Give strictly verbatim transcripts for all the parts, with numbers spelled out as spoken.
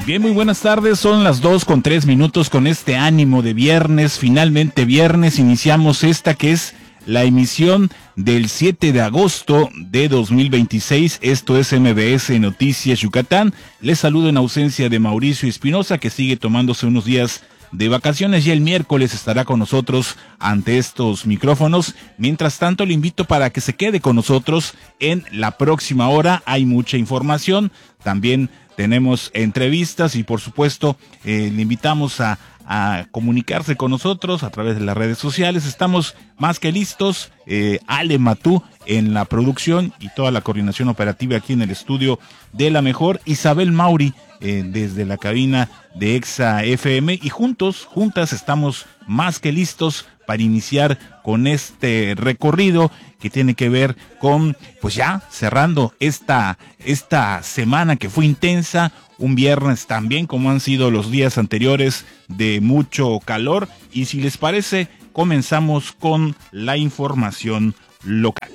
Bien, muy buenas tardes, son las dos con tres minutos con este ánimo de viernes, finalmente viernes, iniciamos esta que es la emisión del siete de agosto de dos mil veintiséis, esto es M B S Noticias Yucatán, les saludo en ausencia de Mauricio Espinosa que sigue tomándose unos días de vacaciones, ya el miércoles estará con nosotros ante estos micrófonos. Mientras tanto, le invito para que se quede con nosotros en la próxima hora, hay mucha información, también tenemos entrevistas y por supuesto eh, le invitamos a, a comunicarse con nosotros a través de las redes sociales. Estamos más que listos, eh, Ale Matú en la producción y toda la coordinación operativa aquí en el estudio de La Mejor, Isabel Mauri eh, desde la cabina de Exa F M y juntos, juntas estamos más que listos para iniciar con este recorrido que tiene que ver con, pues ya cerrando esta, esta semana que fue intensa, un viernes también como han sido los días anteriores de mucho calor, y si les parece, comenzamos con la información local.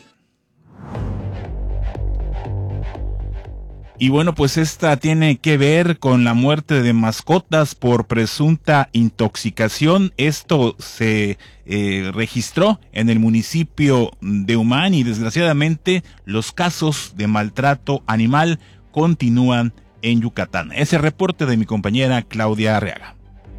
Y bueno, pues esta tiene que ver con la muerte de mascotas por presunta intoxicación. Esto se eh, registró en el municipio de Humán y desgraciadamente los casos de maltrato animal continúan en Yucatán. Ese reporte de mi compañera Claudia Arriaga.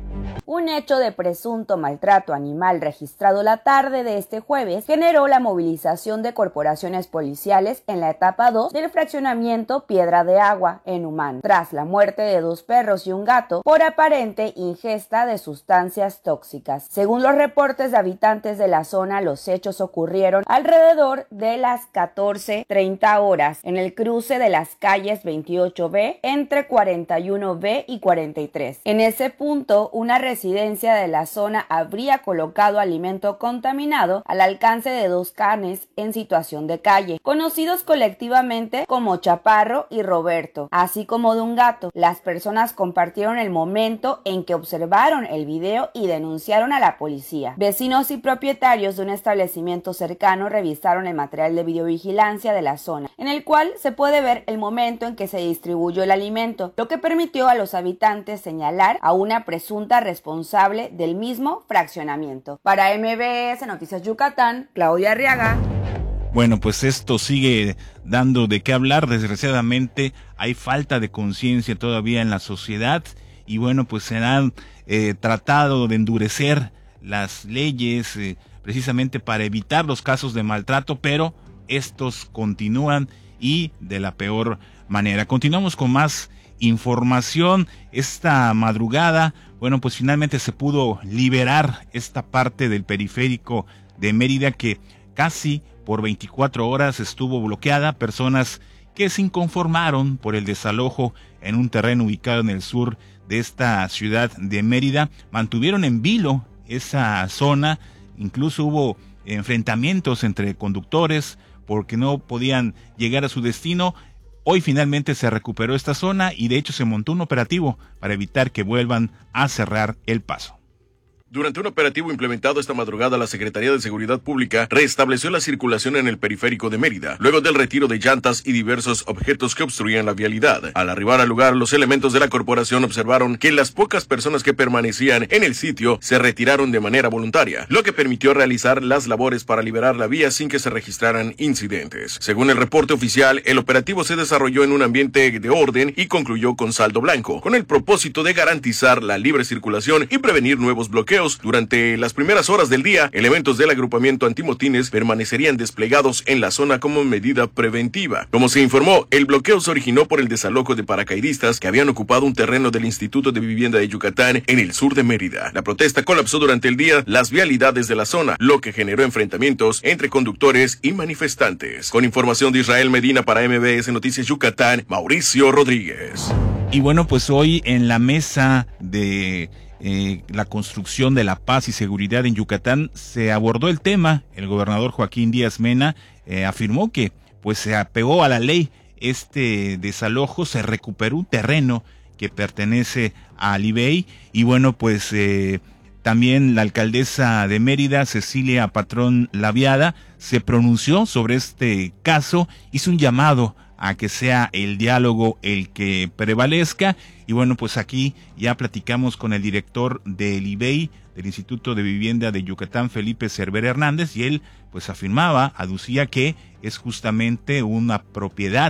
Un hecho de presunto maltrato animal registrado la tarde de este jueves generó la movilización de corporaciones policiales en la etapa dos del fraccionamiento Piedra de Agua en Humán, tras la muerte de dos perros y un gato por aparente ingesta de sustancias tóxicas. Según los reportes de habitantes de la zona, los hechos ocurrieron alrededor de las catorce treinta horas en el cruce de las calles veintiocho B entre cuarenta y uno B y cuarenta y tres. En ese punto, una residencia de la zona habría colocado alimento contaminado al alcance de dos canes en situación de calle, conocidos colectivamente como Chaparro y Roberto, así como de un gato. Las personas compartieron el momento en que observaron el video y denunciaron a la policía. Vecinos y propietarios de un establecimiento cercano revisaron el material de videovigilancia de la zona, en el cual se puede ver el momento en que se distribuyó el alimento, lo que permitió a los habitantes señalar a una presunta responsable del mismo fraccionamiento. Para M B S Noticias Yucatán, Claudia Arriaga. Bueno, pues esto sigue dando de qué hablar. Desgraciadamente hay falta de conciencia todavía en la sociedad y bueno, pues se han eh, tratado de endurecer las leyes eh, precisamente para evitar los casos de maltrato, pero estos continúan y de la peor manera. Continuamos con más información. Esta madrugada, bueno, pues finalmente se pudo liberar esta parte del periférico de Mérida que casi por veinticuatro horas estuvo bloqueada. Personas que se inconformaron por el desalojo en un terreno ubicado en el sur de esta ciudad de Mérida mantuvieron en vilo esa zona. Incluso hubo enfrentamientos entre conductores porque no podían llegar a su destino. Hoy finalmente se recuperó esta zona y de hecho se montó un operativo para evitar que vuelvan a cerrar el paso. Durante un operativo implementado esta madrugada, la Secretaría de Seguridad Pública restableció la circulación en el periférico de Mérida, luego del retiro de llantas y diversos objetos que obstruían la vialidad. Al arribar al lugar, los elementos de la corporación observaron que las pocas personas que permanecían en el sitio se retiraron de manera voluntaria, lo que permitió realizar las labores para liberar la vía sin que se registraran incidentes. Según el reporte oficial, el operativo se desarrolló en un ambiente de orden y concluyó con saldo blanco, con el propósito de garantizar la libre circulación y prevenir nuevos bloqueos. Durante las primeras horas del día, elementos del agrupamiento antimotines permanecerían desplegados en la zona como medida preventiva. Como se informó, el bloqueo se originó por el desalojo de paracaidistas que habían ocupado un terreno del Instituto de Vivienda de Yucatán en el sur de Mérida. La protesta colapsó durante el día las vialidades de la zona, lo que generó enfrentamientos entre conductores y manifestantes. Con información de Israel Medina para M B S Noticias Yucatán, Mauricio Rodríguez. Y bueno, pues hoy en la mesa de Eh, la construcción de la paz y seguridad en Yucatán se abordó el tema. El gobernador Joaquín Díaz Mena eh, afirmó que pues se apegó a la ley este desalojo, se recuperó un terreno que pertenece al I B E I y bueno pues eh, también la alcaldesa de Mérida, Cecilia Patrón Laviada, se pronunció sobre este caso, hizo un llamado a que sea el diálogo el que prevalezca. Y bueno, pues aquí ya platicamos con el director del I B E I, del Instituto de Vivienda de Yucatán, Felipe Cervera Hernández, y él pues afirmaba, aducía que es justamente una propiedad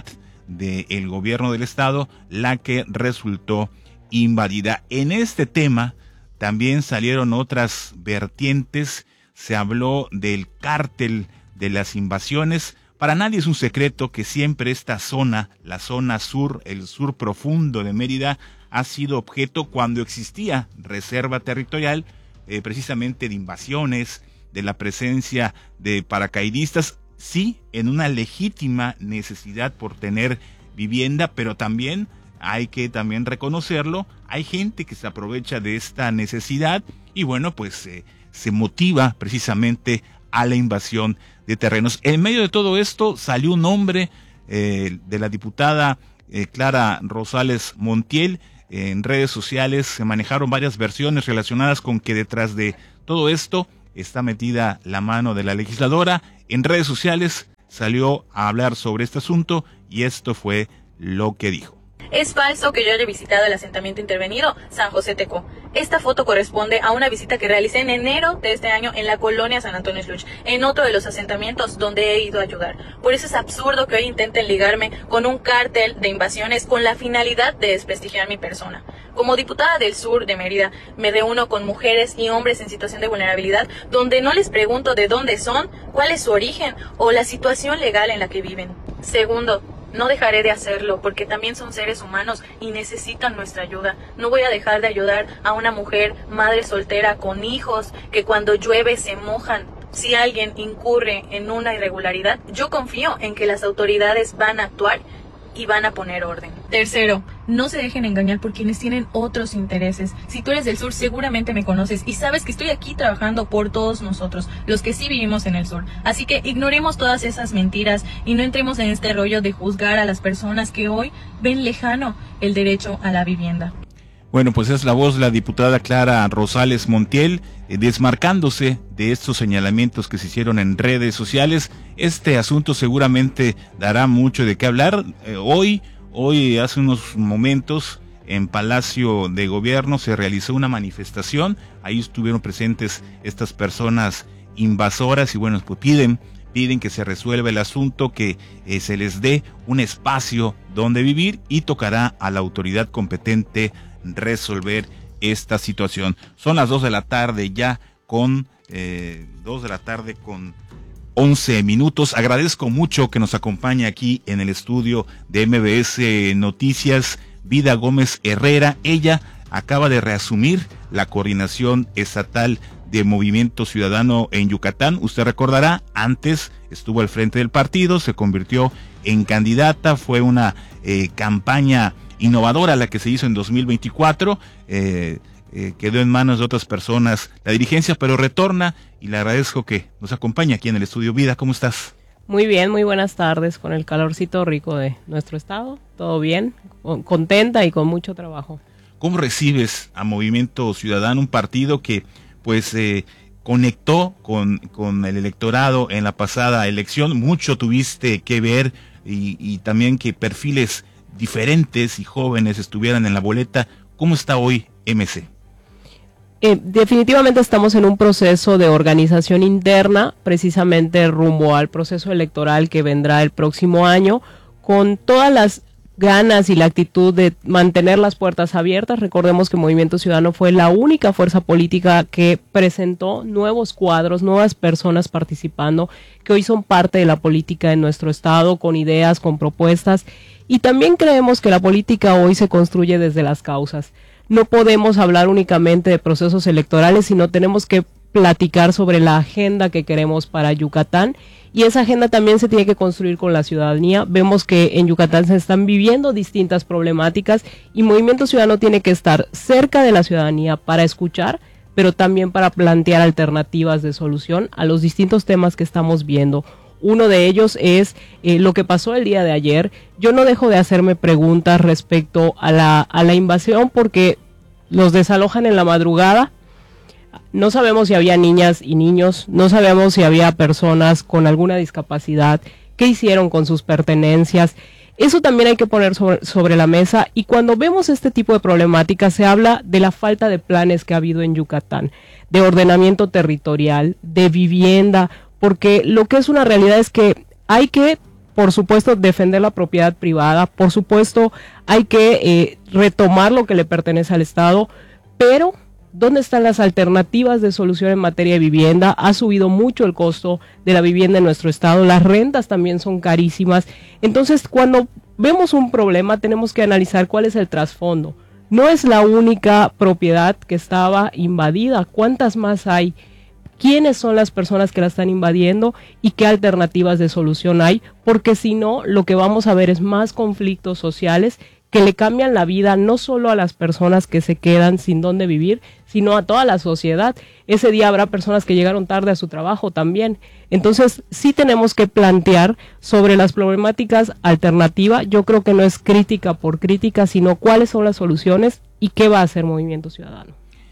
del gobierno del estado la que resultó invadida. En este tema también salieron otras vertientes, se habló del cártel de las invasiones. Para nadie es un secreto que siempre esta zona, la zona sur, el sur profundo de Mérida, ha sido objeto, cuando existía reserva territorial, eh, precisamente de invasiones, de la presencia de paracaidistas, sí, en una legítima necesidad por tener vivienda, pero también hay que también reconocerlo, hay gente que se aprovecha de esta necesidad y bueno, pues eh, se motiva precisamente a la invasión de terrenos. En medio de todo esto salió un nombre eh, de la diputada eh, Clara Rosales Montiel. En redes sociales se manejaron varias versiones relacionadas con que detrás de todo esto está metida la mano de la legisladora. En redes sociales salió a hablar sobre este asunto y esto fue lo que dijo. Es falso que yo haya visitado el asentamiento intervenido San José Tecó. Esta foto corresponde a una visita que realicé en enero de este año en la colonia San Antonio Sluch, en otro de los asentamientos donde he ido a ayudar. Por eso es absurdo que hoy intenten ligarme con un cártel de invasiones con la finalidad de desprestigiar mi persona. Como diputada del sur de Mérida, me reúno con mujeres y hombres en situación de vulnerabilidad, donde no les pregunto de dónde son, cuál es su origen o la situación legal en la que viven. Segundo, no dejaré de hacerlo porque también son seres humanos y necesitan nuestra ayuda. No voy a dejar de ayudar a una mujer, madre soltera con hijos, que cuando llueve se mojan. Si alguien incurre en una irregularidad, yo confío en que las autoridades van a actuar y van a poner orden. Tercero, no se dejen engañar por quienes tienen otros intereses. Si tú eres del sur, seguramente me conoces y sabes que estoy aquí trabajando por todos nosotros, los que sí vivimos en el sur. Así que ignoremos todas esas mentiras y no entremos en este rollo de juzgar a las personas que hoy ven lejano el derecho a la vivienda. Bueno, pues es la voz de la diputada Clara Rosales Montiel, eh, desmarcándose de estos señalamientos que se hicieron en redes sociales. Este asunto seguramente dará mucho de qué hablar. Eh, hoy, hoy hace unos momentos en Palacio de Gobierno se realizó una manifestación. Ahí estuvieron presentes estas personas invasoras y bueno, pues piden piden que se resuelva el asunto, que eh, se les dé un espacio donde vivir y tocará a la autoridad competente resolver esta situación. Son las dos de la tarde ya con eh, dos de la tarde con once minutos. Agradezco mucho que nos acompañe aquí en el estudio de M B S Noticias Vida Gómez Herrera. Ella acaba de reasumir la coordinación estatal de Movimiento Ciudadano en Yucatán. Usted recordará, antes estuvo al frente del partido, se convirtió en candidata, fue una eh, campaña innovadora la que se hizo en dos mil veinticuatro, eh, eh, quedó en manos de otras personas la dirigencia, pero retorna y le agradezco que nos acompañe aquí en el estudio. Vida, ¿cómo estás? Muy bien, muy buenas tardes, con el calorcito rico de nuestro estado, todo bien, contenta y con mucho trabajo. ¿Cómo recibes a Movimiento Ciudadano, un partido que pues eh, conectó con, con el electorado en la pasada elección? Mucho tuviste que ver y, y también que perfiles diferentes y jóvenes estuvieran en la boleta. ¿Cómo está hoy M C? Eh, definitivamente estamos en un proceso de organización interna, precisamente rumbo al proceso electoral que vendrá el próximo año, con todas las ganas y la actitud de mantener las puertas abiertas. Recordemos que Movimiento Ciudadano fue la única fuerza política que presentó nuevos cuadros, nuevas personas participando, que hoy son parte de la política en nuestro estado, con ideas, con propuestas, y también creemos que la política hoy se construye desde las causas. No podemos hablar únicamente de procesos electorales, sino tenemos que platicar sobre la agenda que queremos para Yucatán, y esa agenda también se tiene que construir con la ciudadanía. Vemos que en Yucatán se están viviendo distintas problemáticas y Movimiento Ciudadano tiene que estar cerca de la ciudadanía para escuchar, pero también para plantear alternativas de solución a los distintos temas que estamos viendo. Uno de ellos es eh, lo que pasó el día de ayer. Yo no dejo de hacerme preguntas respecto a la, a la invasión, porque los desalojan en la madrugada. No sabemos si había niñas y niños, no sabemos si había personas con alguna discapacidad, qué hicieron con sus pertenencias. Eso también hay que poner sobre, sobre la mesa, y cuando vemos este tipo de problemáticas se habla de la falta de planes que ha habido en Yucatán, de ordenamiento territorial, de vivienda, porque lo que es una realidad es que hay que, por supuesto, defender la propiedad privada, por supuesto, hay que eh, retomar lo que le pertenece al Estado, pero ¿dónde están las alternativas de solución en materia de vivienda? Ha subido mucho el costo de la vivienda en nuestro estado, las rentas también son carísimas. Entonces, cuando vemos un problema, tenemos que analizar cuál es el trasfondo. No es la única propiedad que estaba invadida, ¿cuántas más hay? ¿Quiénes son las personas que la están invadiendo y qué alternativas de solución hay? Porque si no, lo que vamos a ver es más conflictos sociales que le cambian la vida no solo a las personas que se quedan sin dónde vivir, sino a toda la sociedad. Ese día habrá personas que llegaron tarde a su trabajo también. Entonces, sí tenemos que plantear sobre las problemáticas alternativas. Yo creo que no es crítica por crítica, sino cuáles son las soluciones y qué va a hacer Movimiento Ciudadano.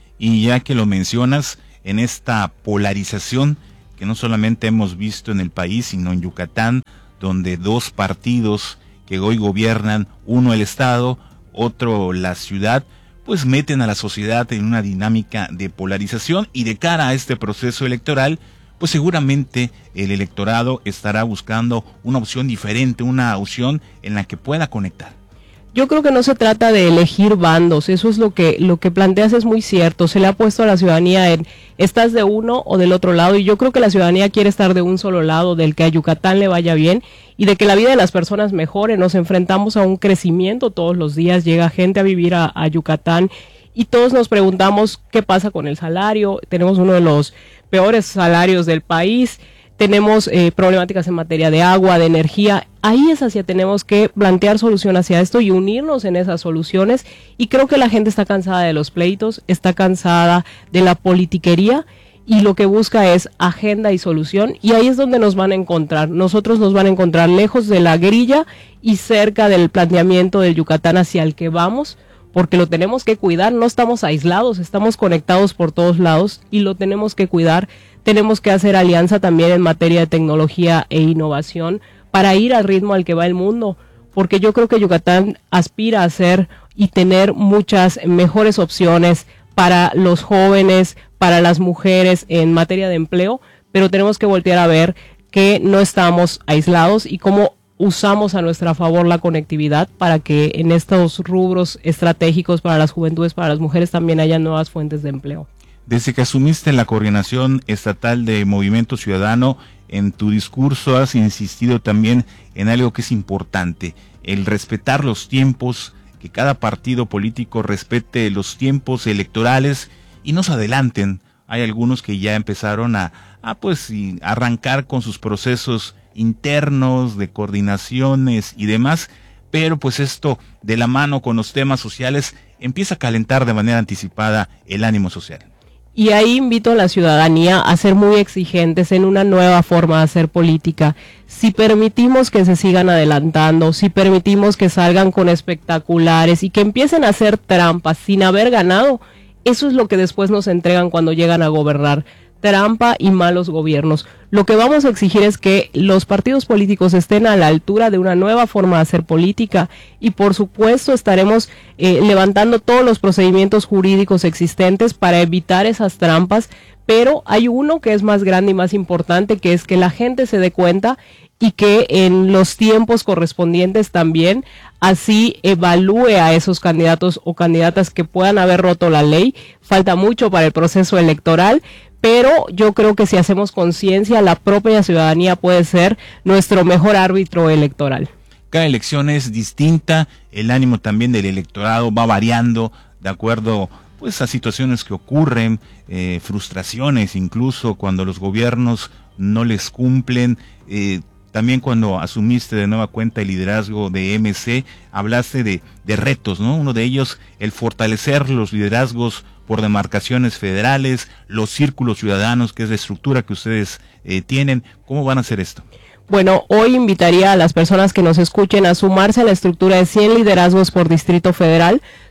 Y ya que lo mencionas, en esta polarización que no solamente hemos visto en el país, sino en Yucatán, donde dos partidos que hoy gobiernan, uno el estado, otro la ciudad, pues meten a la sociedad en una dinámica de polarización, y de cara a este proceso electoral, pues seguramente el electorado estará buscando una opción diferente, una opción en la que pueda conectar. Yo creo que no se trata de elegir bandos, eso es lo que lo que planteas es muy cierto. Se le ha puesto a la ciudadanía en estás de uno o del otro lado, y yo creo que la ciudadanía quiere estar de un solo lado, del que a Yucatán le vaya bien y de que la vida de las personas mejore. Nos enfrentamos a un crecimiento todos los días, llega gente a vivir a, a Yucatán y todos nos preguntamos qué pasa con el salario. Tenemos uno de los peores salarios del país. Tenemos eh, problemáticas en materia de agua, de energía. Ahí es hacia tenemos que plantear solución hacia esto y unirnos en esas soluciones. Y creo que la gente está cansada de los pleitos, está cansada de la politiquería, y lo que busca es agenda y solución. Y ahí es donde nos van a encontrar. Nosotros nos van a encontrar lejos de la grilla y cerca del planteamiento del Yucatán hacia el que vamos, porque lo tenemos que cuidar. No estamos aislados, estamos conectados por todos lados y lo tenemos que cuidar. Tenemos que hacer alianza también en materia de tecnología e innovación para ir al ritmo al que va el mundo, porque yo creo que Yucatán aspira a ser y tener muchas mejores opciones para los jóvenes, para las mujeres en materia de empleo, pero tenemos que voltear a ver que no estamos aislados y cómo usamos a nuestra favor la conectividad para que en estos rubros estratégicos para las juventudes, para las mujeres, también haya nuevas fuentes de empleo. Desde que asumiste la coordinación estatal de Movimiento Ciudadano, en tu discurso has insistido también en algo que es importante, el respetar los tiempos, que cada partido político respete los tiempos electorales y no se adelanten. Hay algunos que ya empezaron a, a pues arrancar con sus procesos internos de coordinaciones y demás, pero pues esto de la mano con los temas sociales empieza a calentar de manera anticipada el ánimo social. Y ahí invito a la ciudadanía a ser muy exigentes en una nueva forma de hacer política. Si permitimos que se sigan adelantando, si permitimos que salgan con espectaculares y que empiecen a hacer trampas sin haber ganado, eso es lo que después nos entregan cuando llegan a gobernar. Trampa y malos gobiernos. Lo que vamos a exigir es que los partidos políticos estén a la altura de una nueva forma de hacer política y por supuesto estaremos eh, levantando todos los procedimientos jurídicos existentes para evitar esas trampas, pero hay uno que es más grande y más importante, que es que la gente se dé cuenta y que en los tiempos correspondientes también así evalúe a esos candidatos o candidatas que puedan haber roto la ley. Falta mucho para el proceso electoral, pero yo creo que si hacemos conciencia, la propia ciudadanía puede ser nuestro mejor árbitro electoral. Cada elección es distinta, el ánimo también del electorado va variando de acuerdo pues a situaciones que ocurren, eh, frustraciones incluso cuando los gobiernos no les cumplen. Eh, también cuando asumiste de nueva cuenta el liderazgo de M C, hablaste de, de retos, ¿no? Uno de ellos, el fortalecer los liderazgos por demarcaciones federales, los círculos ciudadanos, que es la estructura que ustedes eh, tienen. ¿Cómo van a hacer esto? Bueno, hoy invitaría a las personas que nos escuchen a sumarse a la estructura de cien liderazgos por Distrito Federal.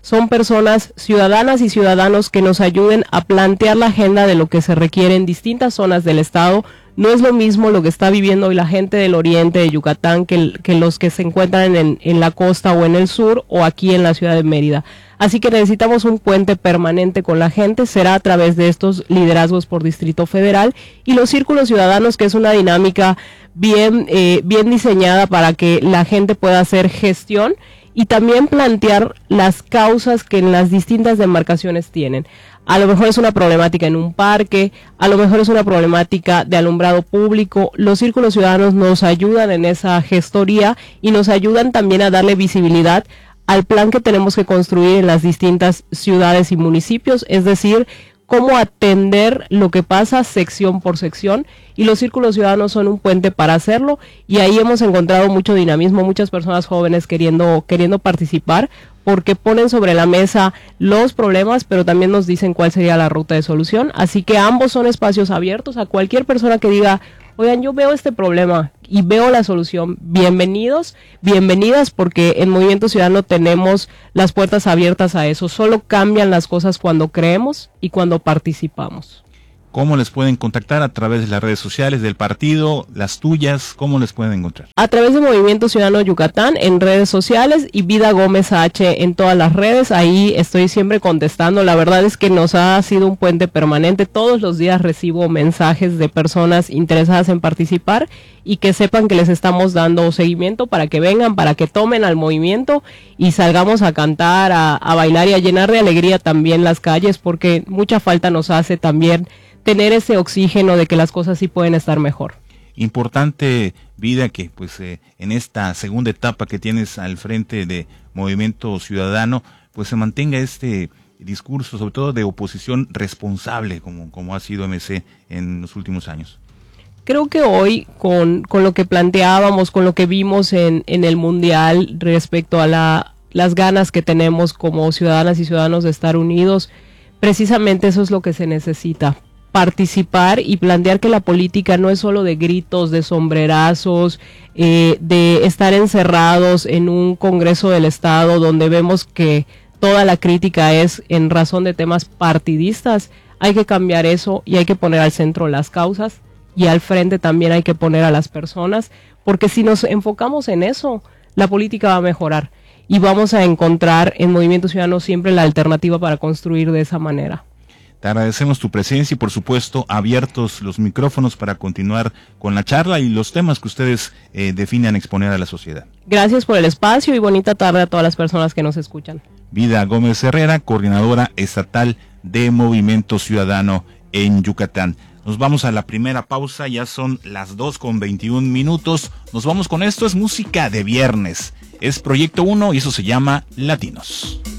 son personas ciudadanas y ciudadanos que nos ayuden a plantear la agenda de lo que se requiere en distintas zonas del estado. No es lo mismo lo que está viviendo hoy la gente del oriente de Yucatán que, que los que se encuentran en, en la costa o en el sur o aquí en la ciudad de Mérida. Así que necesitamos un puente permanente con la gente, será a través de estos liderazgos por Distrito Federal y los círculos ciudadanos, que es una dinámica bien, eh, bien diseñada para que la gente pueda hacer gestión y también plantear las causas que en las distintas demarcaciones tienen. A lo mejor es una problemática en un parque, a lo mejor es una problemática de alumbrado público. Los círculos ciudadanos nos ayudan en esa gestoría y nos ayudan también a darle visibilidad al plan que tenemos que construir en las distintas ciudades y municipios, es decir, cómo atender lo que pasa sección por sección, y los círculos ciudadanos son un puente para hacerlo, y ahí hemos encontrado mucho dinamismo, muchas personas jóvenes queriendo, queriendo participar, porque ponen sobre la mesa los problemas, pero también nos dicen cuál sería la ruta de solución. Así que ambos son espacios abiertos a cualquier persona que diga, oigan, yo veo este problema y veo la solución. Bienvenidos, bienvenidas, porque en Movimiento Ciudadano tenemos las puertas abiertas a eso. Solo cambian las cosas cuando creemos y cuando participamos. ¿Cómo les pueden contactar? A través de las redes sociales del partido, las tuyas, ¿cómo les pueden encontrar? A través de Movimiento Ciudadano Yucatán en redes sociales y Vida Gómez H en todas las redes. Ahí estoy siempre contestando. La verdad es que nos ha sido un puente permanente. Todos los días recibo mensajes de personas interesadas en participar y que sepan que les estamos dando seguimiento para que vengan, para que tomen al movimiento y salgamos a cantar, a, a bailar y a llenar de alegría también las calles, porque mucha falta nos hace también tener ese oxígeno de que las cosas sí pueden estar mejor. Importante, Vida, que pues eh, en esta segunda etapa que tienes al frente de Movimiento Ciudadano, pues se mantenga este discurso, sobre todo de oposición responsable, como, como ha sido M C en los últimos años. Creo que hoy, con, con lo que planteábamos, con lo que vimos en, en el Mundial respecto a la, las ganas que tenemos como ciudadanas y ciudadanos de estar unidos, precisamente eso es lo que se necesita. Participar y plantear que la política no es solo de gritos, de sombrerazos, eh, de estar encerrados en un Congreso del Estado donde vemos que toda la crítica es en razón de temas partidistas. Hay que cambiar eso y hay que poner al centro las causas y al frente también hay que poner a las personas, porque si nos enfocamos en eso, la política va a mejorar y vamos a encontrar en Movimiento Ciudadano siempre la alternativa para construir de esa manera. Te agradecemos tu presencia y, por supuesto, abiertos los micrófonos para continuar con la charla y los temas que ustedes eh, definan exponer a la sociedad. Gracias por el espacio y bonita tarde a todas las personas que nos escuchan. Vida Gómez Herrera, coordinadora estatal de Movimiento Ciudadano en Yucatán. Nos vamos a la primera pausa, ya son las dos con veintiún minutos. Nos vamos con esto, es música de viernes. Es Proyecto uno y eso se llama Latinos.